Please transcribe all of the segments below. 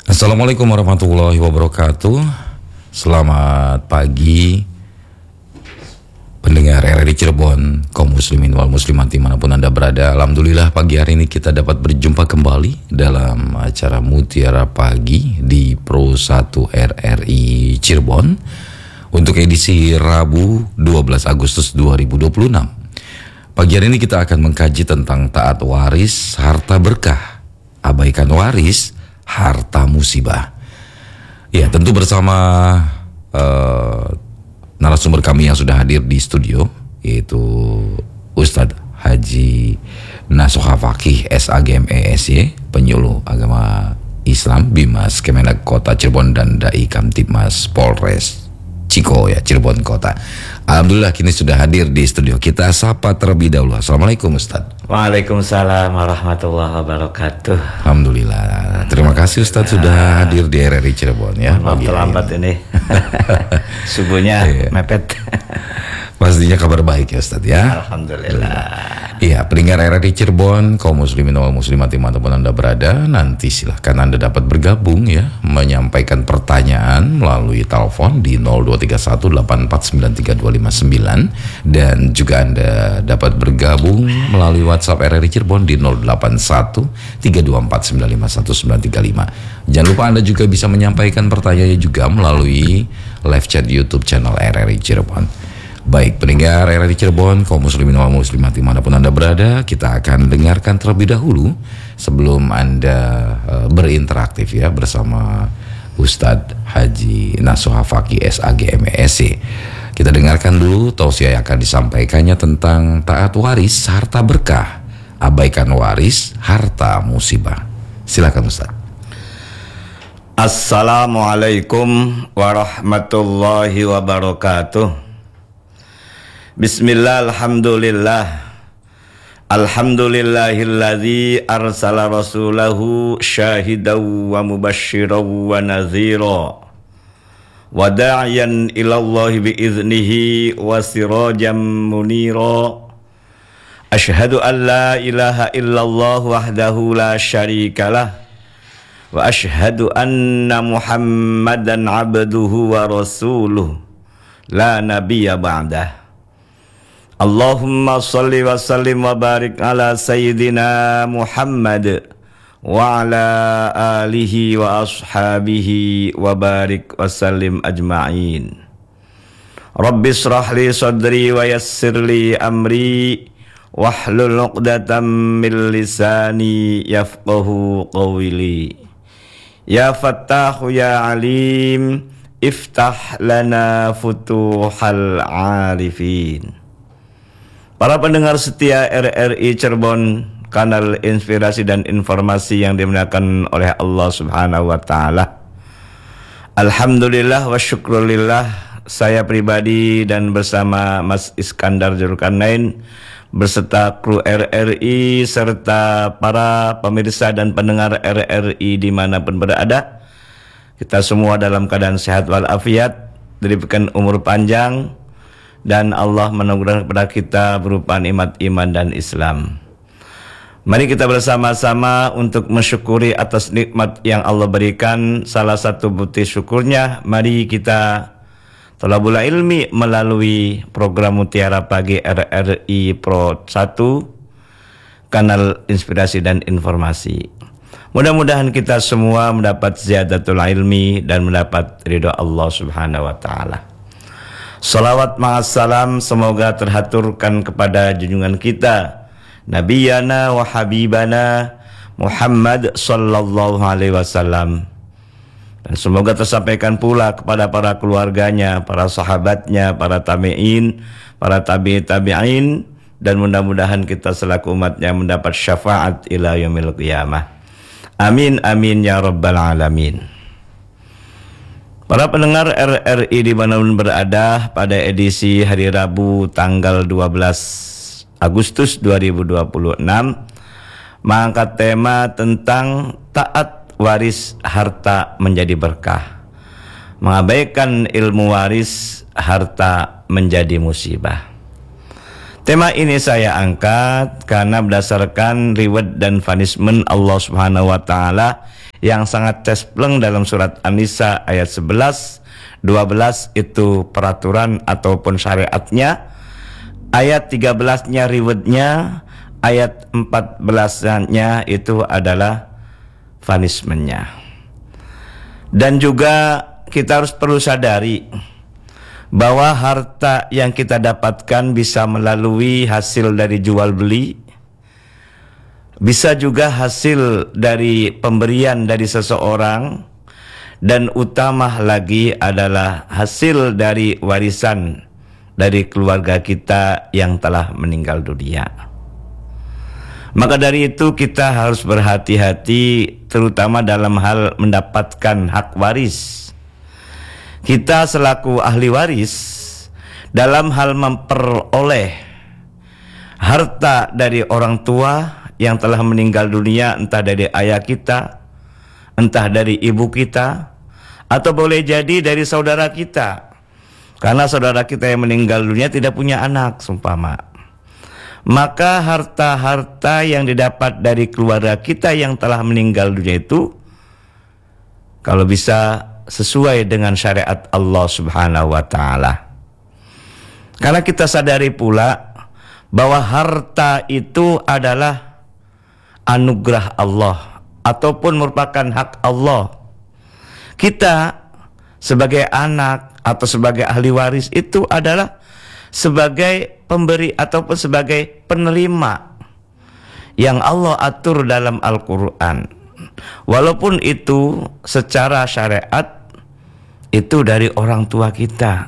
Assalamualaikum warahmatullahi wabarakatuh. Selamat pagi pendengar RRI Cirebon, kaum muslimin wal muslimat dimanapun Anda berada. Alhamdulillah pagi hari ini kita dapat berjumpa kembali dalam acara Mutiara Pagi di Pro 1 RRI Cirebon untuk edisi Rabu 12 Agustus 2026. Pagi hari ini kita akan mengkaji tentang taat waris, harta berkah, abaikan waris, harta musibah. Ya, tentu bersama narasumber kami yang sudah hadir di studio, yaitu Ustadz Haji Nasuha Fakih SAGME-SY, penyuluh agama Islam Bimas Kemenak Kota Cirebon dan Dai Kamtibmas Polres Ciko ya, Cirebon Kota. Alhamdulillah kini sudah hadir di studio. Kita sapa terlebih dahulu. Assalamualaikum Ustadz. Waalaikumsalam warahmatullahi wabarakatuh. Alhamdulillah. Terima kasih Ustadz sudah hadir di RRI Cirebon ya. Maaf terlambat ini. Subuhnya mepet. Pastinya kabar baik ya Ustadz ya. Alhamdulillah. Iya, pendengar RRI Cirebon, kaum muslimin wal muslimat dimanapun Anda berada, nanti silahkan Anda dapat bergabung ya, menyampaikan pertanyaan melalui telepon di 0231849329 dan juga Anda dapat bergabung melalui WhatsApp RRI Cirebon di 081324951935. Jangan lupa Anda juga bisa menyampaikan pertanyaannya juga melalui live chat YouTube channel RRI Cirebon. Baik pendengar RRI Cirebon, kaum muslimin wal muslimat dimanapun Anda berada, kita akan dengarkan terlebih dahulu sebelum Anda berinteraksi ya bersama Ustadz Haji Nasuha Fakih SAGME-SY. Kita dengarkan dulu tausiah yang akan disampaikannya tentang taat waris, harta berkah, abaikan waris, harta musibah. Silakan Ustadz. Assalamualaikum warahmatullahi wabarakatuh. Bismillah, alhamdulillah. Alhamdulillahilladzi arsala rasulahu syahidan wa mubasysyiran wa nadhira wa da'iyan ilallahi biiznihi wa sirajan munira. Asyhadu an la ilaha illallah wahdahu la syarikalah wa asyhadu anna Muhammadan abduhu wa rasuluh la nabiyya ba'dah. Allahumma salli wa sallim wa barik ala sayyidina Muhammad wa ala alihi wa ashabihi wa barik wa sallim ajma'in. Rabbi shrah li sadri wa yassir li amri wahlul 'uqdatam min lisani yafqahu qawli. Ya Fattahu ya Alim, iftah lana futuhal arifin. Para pendengar setia RRI Cirebon, kanal inspirasi dan informasi yang dimuliakan oleh Allah Subhanahu wa taala. Alhamdulillah wa syukrulillah, saya pribadi dan bersama Mas Iskandar Zulkarnain beserta kru RRI serta para pemirsa dan pendengar RRI dimanapun berada, kita semua dalam keadaan sehat walafiat, diberikan umur panjang, dan Allah menganugerahkan kepada kita berupa nikmat iman dan Islam. Mari kita bersama-sama untuk mensyukuri atas nikmat yang Allah berikan. Salah satu bukti syukurnya, mari kita thalabul ilmi melalui program Mutiara Pagi RRI Pro 1, kanal inspirasi dan informasi. Mudah-mudahan kita semua mendapat ziyadatul ilmi dan mendapat ridho Allah Subhanahu wa taala. Salawat ma'assalam semoga terhaturkan kepada junjungan kita Nabiyana wa Habibana Muhammad sallallahu alaihi wasallam, dan semoga tersampaikan pula kepada para keluarganya, para sahabatnya, para tabi'in, para tabi'in, dan mudah-mudahan kita selaku umatnya mendapat syafaat ila yaumil qiyamah. Amin amin ya rabbal alamin. Para pendengar RRI dimanapun berada, pada edisi hari Rabu tanggal 12 Agustus 2026 mengangkat tema tentang taat waris, harta menjadi berkah, mengabaikan ilmu waris, harta menjadi musibah. Tema ini saya angkat karena berdasarkan reward dan punishment Allah Subhanahu wa taala yang sangat cespleng dalam surat An-Nisa ayat 11, 12 itu peraturan ataupun syariatnya, ayat 13-nya rewardnya, ayat 14-nya itu adalah punishment-nya. Dan juga kita harus perlu sadari bahwa harta yang kita dapatkan bisa melalui hasil dari jual beli, bisa juga hasil dari pemberian dari seseorang, dan utama lagi adalah hasil dari warisan dari keluarga kita yang telah meninggal dunia. Maka dari itu kita harus berhati-hati terutama dalam hal mendapatkan hak waris. Kita selaku ahli waris dalam hal memperoleh harta dari orang tua yang telah meninggal dunia, entah dari ayah kita, entah dari ibu kita, atau boleh jadi dari saudara kita. Karena saudara kita yang meninggal dunia tidak punya anak, seumpama. Maka harta-harta yang didapat dari keluarga kita yang telah meninggal dunia itu, kalau bisa sesuai dengan syariat Allah Subhanahu wa taala. Karena kita sadari pula bahwa harta itu adalah anugerah Allah ataupun merupakan hak Allah. Kita sebagai anak atau sebagai ahli waris itu adalah sebagai pemberi ataupun sebagai penerima yang Allah atur dalam Al-Quran. Walaupun itu secara syariat itu dari orang tua kita.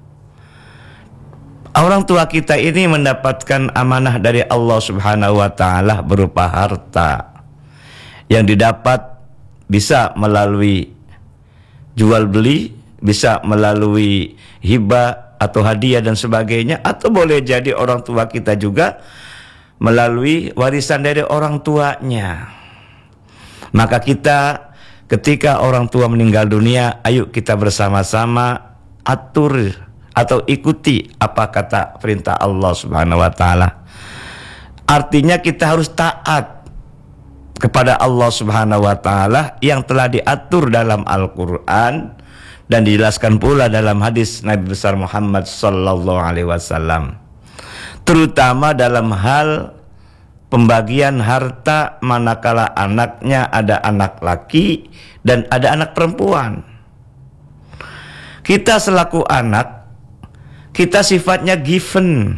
Orang tua kita ini mendapatkan amanah dari Allah Subhanahu wa taala berupa harta yang didapat bisa melalui jual beli, bisa melalui hibah atau hadiah dan sebagainya, atau boleh jadi orang tua kita juga melalui warisan dari orang tuanya. Maka kita ketika orang tua meninggal dunia, ayo kita bersama-sama atur atau ikuti apa kata perintah Allah Subhanahu wa taala. Artinya kita harus taat kepada Allah Subhanahu wa taala yang telah diatur dalam Al-Qur'an dan dijelaskan pula dalam hadis Nabi besar Muhammad sallallahu alaihi wasallam. Terutama dalam hal pembagian harta manakala anaknya ada anak laki dan ada anak perempuan. Kita selaku anak, kita sifatnya given.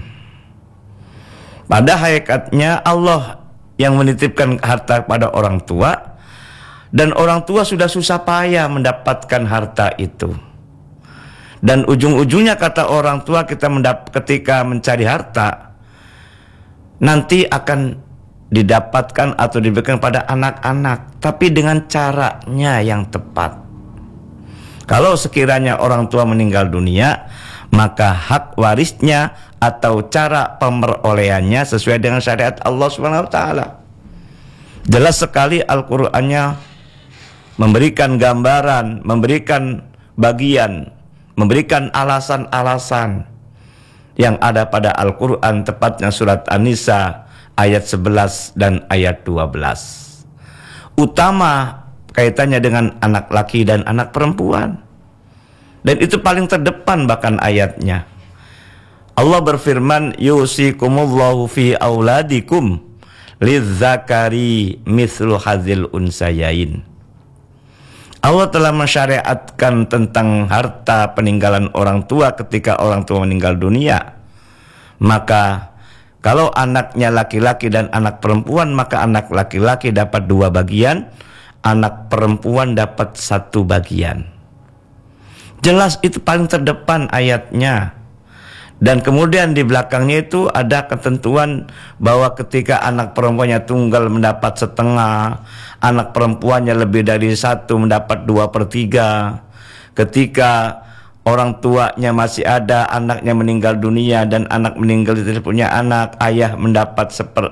Pada hakikatnya Allah yang menitipkan harta pada orang tua, dan orang tua sudah susah payah mendapatkan harta itu. Dan ujung-ujungnya kata orang tua kita ketika mencari harta, nanti akan didapatkan atau diberikan pada anak-anak, tapi dengan caranya yang tepat. Kalau sekiranya orang tua meninggal dunia, maka hak warisnya atau cara pemerolehannya sesuai dengan syariat Allah Subhanahu wa taala. Jelas sekali Al-Qur'annya memberikan gambaran, memberikan bagian, memberikan alasan-alasan yang ada pada Al-Qur'an, tepatnya surat An-Nisa ayat 11 dan ayat 12. Utama kaitannya dengan anak laki dan anak perempuan. Dan itu paling terdepan bahkan ayatnya. Allah berfirman, yusikumullahu fi auladikum lizzakari mithlu hadzil unsayain. Allah telah mensyariatkan tentang harta peninggalan orang tua ketika orang tua meninggal dunia. Maka kalau anaknya laki-laki dan anak perempuan, maka anak laki-laki dapat 2 bagian, anak perempuan dapat 1 bagian. Jelas itu paling terdepan ayatnya. Dan kemudian di belakangnya itu ada ketentuan bahwa ketika anak perempuannya tunggal mendapat setengah, anak perempuannya lebih dari 1 mendapat 2/3. Ketika orang tuanya masih ada, anaknya meninggal dunia dan anak meninggal tidak punya anak, ayah mendapat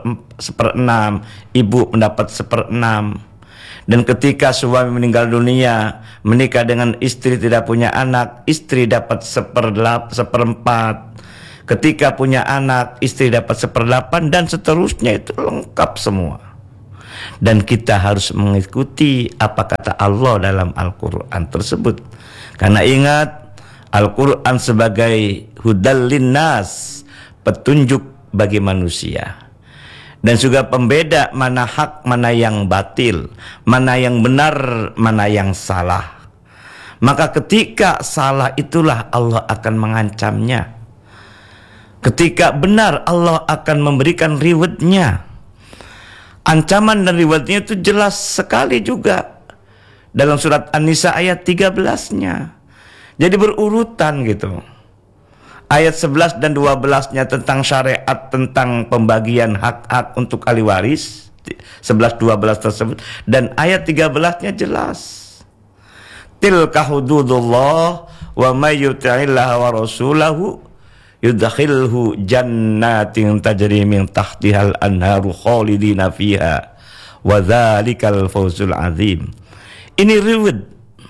1/6, ibu mendapat 1/6. Dan ketika suami meninggal dunia, menikah dengan istri tidak punya anak, istri dapat 1/4. Ketika punya anak, istri dapat 1/8 dan seterusnya, itu lengkap semua. Dan kita harus mengikuti apa kata Allah dalam Al-Quran tersebut. Karena ingat, Al-Quran sebagai hudal linnas, petunjuk bagi manusia. Dan juga pembeda mana hak, mana yang batil, mana yang benar, mana yang salah. Maka ketika salah itulah Allah akan mengancamnya. Ketika benar Allah akan memberikan rewardnya. Ancaman dan rewardnya itu jelas sekali juga dalam surat An-Nisa ayat 13-nya. Jadi berurutan gitu. Ayat 11 dan 12-nya tentang syariat, tentang pembagian hak-hak untuk ahli waris, 11-12 tersebut. Dan ayat 13-nya jelas. Tilka hududullah wa may yuti'illaha wa rasulahu yudkhilhu jannatin tajri min tahtihal anharu khalidina fiha wa dzalikal fawzul azim. Ini reward,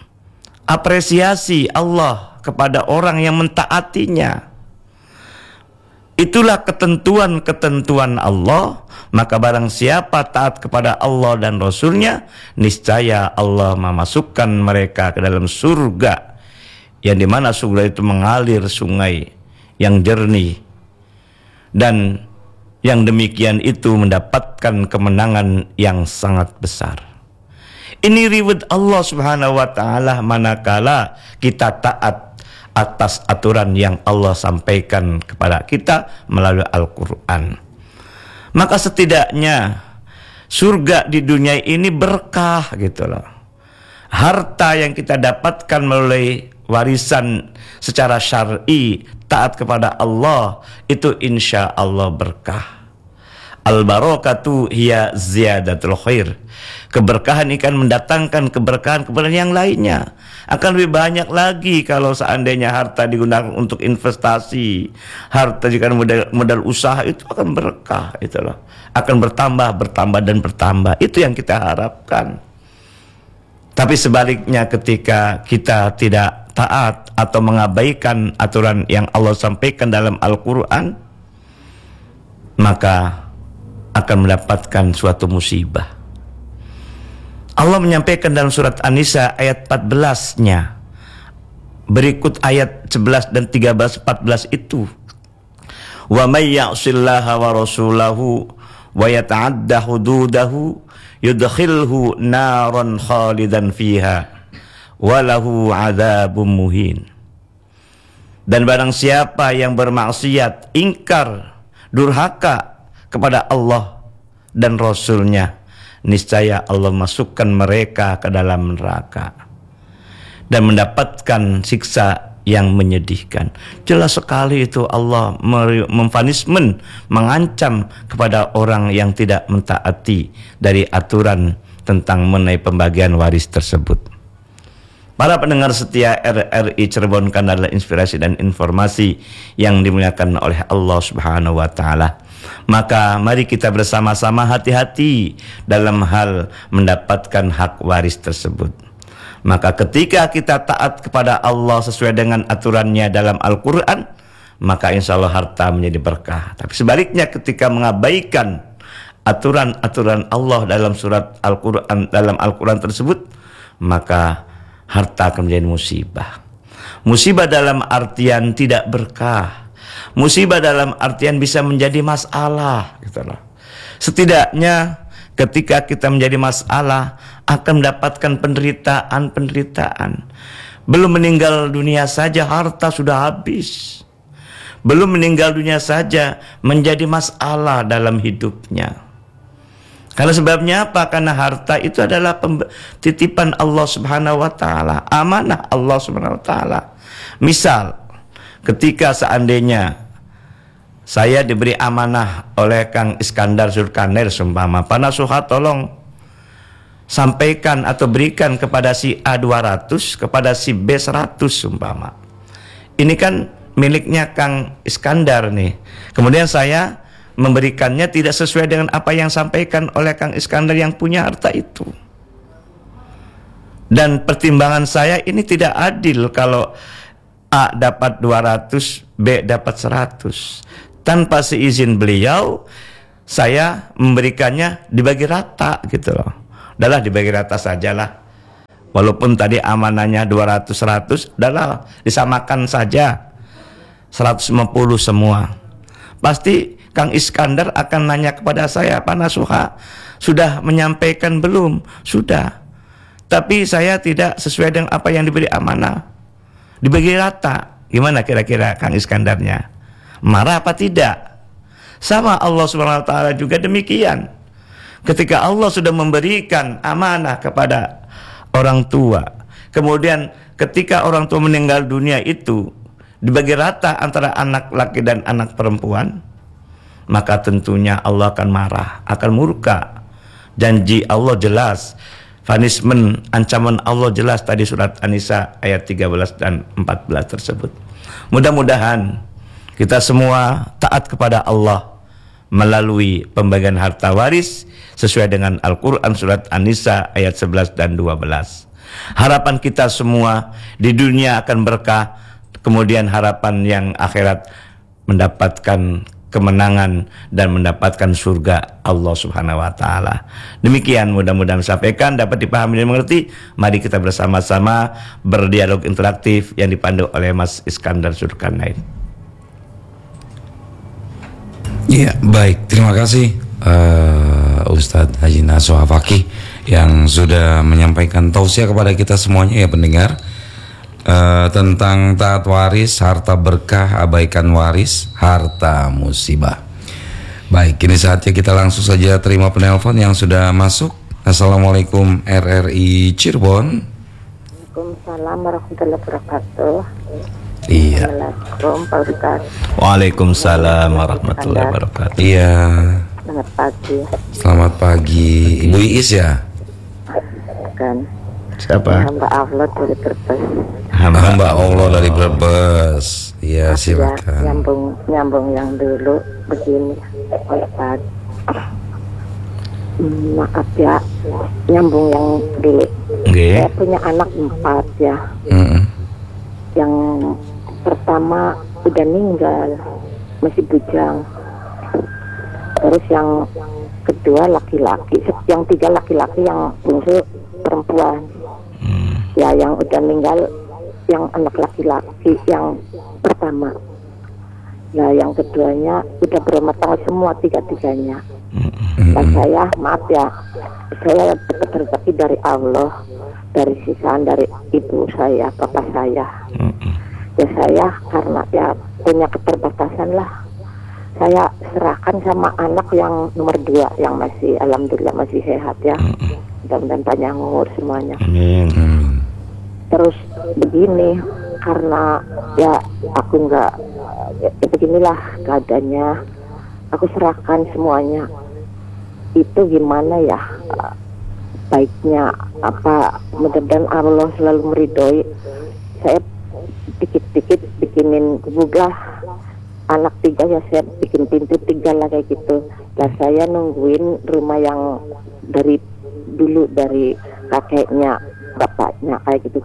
apresiasi Allah kepada orang yang mentaatinya. Itulah ketentuan-ketentuan Allah. Maka barang siapa taat kepada Allah dan Rasulnya, niscaya Allah memasukkan mereka ke dalam surga, yang dimana surga itu mengalir sungai yang jernih, dan yang demikian itu mendapatkan kemenangan yang sangat besar. Ini reward Allah Subhanahu wa taala manakala kita taat atas aturan yang Allah sampaikan kepada kita melalui Al-Quran. Maka setidaknya surga di dunia ini berkah gitu loh. Harta yang kita dapatkan melalui warisan secara syar'i, taat kepada Allah, itu insya Allah berkah. Al-barakatu hiya ziyadatul khair. Keberkahan ikan mendatangkan keberkahan kepada yang lainnya. Akan lebih banyak lagi kalau seandainya harta digunakan untuk investasi. Harta jika modal usaha itu akan berkah, itulah. Akan bertambah dan bertambah. Itu yang kita harapkan. Tapi sebaliknya ketika kita tidak taat atau mengabaikan aturan yang Allah sampaikan dalam Al-Quran, maka akan mendapatkan suatu musibah. Allah menyampaikan dalam surat An-Nisa ayat 14-nya. Berikut ayat 11 dan 13, 14 itu. Wa may ya'sillaha wa rasulahu wa yata'adda hududahu yudkhilhu naran khalidan fiha walahu adzabun muhin. Dan barang siapa yang bermaksiat, ingkar, durhaka kepada Allah dan Rasulnya, niscaya Allah masukkan mereka ke dalam neraka dan mendapatkan siksa yang menyedihkan. Jelas sekali itu Allah mempunishment, mengancam kepada orang yang tidak mentaati dari aturan tentang mengenai pembagian waris tersebut. Para pendengar setia RRI Cirebon, kanal inspirasi dan informasi yang dimuliakan oleh Allah Subhanahu wa taala. Maka mari kita bersama-sama hati-hati dalam hal mendapatkan hak waris tersebut. Maka ketika kita taat kepada Allah sesuai dengan aturannya dalam Al-Quran, maka insya Allah harta menjadi berkah. Tapi sebaliknya ketika mengabaikan aturan-aturan Allah dalam surat Al-Quran, dalam Al-Quran tersebut, maka harta akan menjadi musibah. Musibah dalam artian tidak berkah. Musibah dalam artian bisa menjadi masalah, gitu loh. Setidaknya ketika kita menjadi masalah akan mendapatkan penderitaan. Belum meninggal dunia saja harta sudah habis. Belum meninggal dunia saja menjadi masalah dalam hidupnya. Karena sebabnya apa? Karena harta itu adalah titipan Allah Subhanahu wa taala, amanah Allah Subhanahu wa taala. Misal ketika seandainya saya diberi amanah oleh Kang Iskandar Zulkarnain seumpama, Pak Nasuha tolong sampaikan atau berikan kepada si A 200, kepada si B 100 seumpama. Ini kan miliknya Kang Iskandar nih. Kemudian saya memberikannya tidak sesuai dengan apa yang sampaikan oleh Kang Iskandar yang punya harta itu. Dan pertimbangan saya ini tidak adil kalau A dapat 200, B dapat 100. Tanpa seizin beliau, saya memberikannya dibagi rata gitu loh. Udahlah dibagi rata sajalah. Walaupun tadi amanahnya 200-100, udahlah disamakan saja 150 semua. Pasti Kang Iskandar akan nanya kepada saya, Pak Nasuha, sudah menyampaikan belum? Sudah. Tapi saya tidak sesuai dengan apa yang diberi amanah. Dibagi rata. Gimana kira-kira Kang Iskandarnya? Marah apa tidak? Sama Allah Subhanahu wa taala juga demikian. Ketika Allah sudah memberikan amanah kepada orang tua, kemudian ketika orang tua meninggal dunia itu dibagi rata antara anak laki dan anak perempuan, maka tentunya Allah akan marah, akan murka. Janji Allah jelas, punishment, ancaman Allah jelas tadi surat An-Nisa ayat 13 dan 14 tersebut. Mudah-mudahan kita semua taat kepada Allah melalui pembagian harta waris sesuai dengan Al-Quran surat An-Nisa ayat 11 dan 12. Harapan kita semua di dunia akan berkah, kemudian harapan yang akhirat mendapatkan kemenangan dan mendapatkan surga Allah Subhanahu wa taala. Demikian mudah-mudahan disampaikan, dapat dipahami dan mengerti. Mari kita bersama-sama berdialog interaktif yang dipandu oleh Mas Iskandar Zulkarnain. Iya, baik. Terima kasih Ustadz Haji Nasuha Fakih yang sudah menyampaikan tausiah kepada kita semuanya ya pendengar, tentang taat waris, harta berkah, abaikan waris, harta musibah. Baik, kini saatnya kita langsung saja terima penelpon yang sudah masuk. Assalamualaikum RRI Cirebon. Waalaikumsalam warahmatullahi wabarakatuh. Iya. Assalamualaikum Pak Ustaz. Waalaikumsalam warahmatullahi wabarakatuh. Iya. Selamat pagi. Selamat pagi, Ibu Iis ya? Kan. Siapa? Hamba Allah dari Brebes. Hamba Allah dari Brebes. Iya, silakan. Ya, nyambung yang dulu begini, Pak Ustaz. Maaf ya, nyambung yang dulu. Nggih. Saya punya anak 4 ya. Yang pertama udah meninggal, masih bujang. Terus yang kedua laki-laki, yang 3 laki-laki, yang bungsu perempuan. Ya yang udah meninggal, yang anak laki-laki yang pertama. Ya yang keduanya udah berumah tangga semua, 3-tiganya. Dan saya, maaf ya, saya dapat rezeki dari Allah, dari sisaan dari ibu saya, bapak saya. Ya saya karena ya punya keterbatasan lah, saya serahkan sama anak yang nomor 2 yang masih alhamdulillah masih sehat ya. Mudah-mudahan panjang umur semuanya. Amin. Terus begini, karena ya aku nggak ya beginilah keadaannya, aku serahkan semuanya. Itu gimana ya baiknya, apa mudah-mudahan Allah selalu meridhoi. Saya dikit-dikit bikinin gubah anak 3 ya, saya bikin pintu 3 lah kayak gitu. Dan saya nungguin rumah yang dari dulu dari kakeknya bapaknya kayak gitu.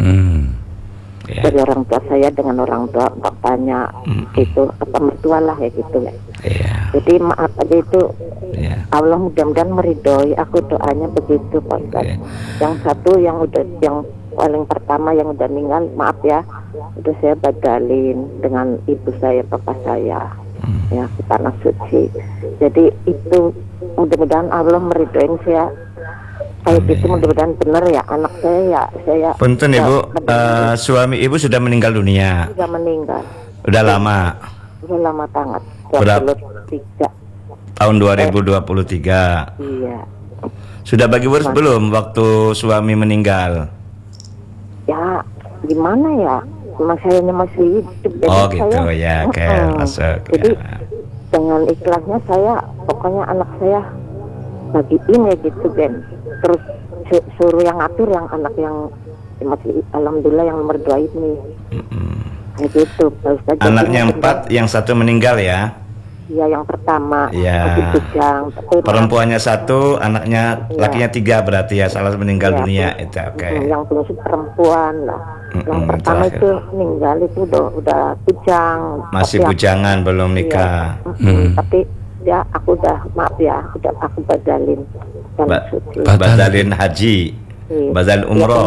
Dari orang tua saya dengan orang tua bapaknya gitu, apa mertua lah ya gitu ya. Jadi maaf aja itu, Allah mudah-mudahan meridhoi aku, doanya begitu Pak Ustaz. Yang satu yang udah, yang paling pertama yang udah meninggal, maaf ya, udah saya badalin dengan ibu saya, bapak saya ya ke tanah suci. Jadi itu mudah-mudahan Allah meridhoin saya. Kayak gitu mudah-mudahan benar ya anak saya ya. Saya punten Ibu, suami Ibu sudah meninggal dunia. sudah meninggal. Udah lama. Udah lama banget. Berapa? 23. Tahun 2023. Iya. Sudah bagi waris belum waktu suami meninggal? Ya gimana ya? Memang saya masih hidup. Jadi Oh gitu saya, ya, masuk. Jadi Ya. dengan ikhlasnya saya, pokoknya anak saya bagiin ya gitu Ben. Terus suruh yang ngatur yang anak yang masih alhamdulillah yang nomor 2 ini. Kayak gitu Pak Ustaz. Anaknya 4, yang 1 meninggal ya? Ya yang pertama Iya. masih bujang. Tapi Perempuannya 1, anaknya lakinya 3 berarti ya, salah meninggal ya, dunia itu. Oke. Yang bungsu perempuan lah. Yang pertama terakhir. itu meninggal itu udah bujang. Masih Tapi bujangan, belum iya, nikah. Tapi ya aku udah maaf ya, udah aku badalin dan Ba- suci. Badalin haji, Iya. badal Ya, umroh.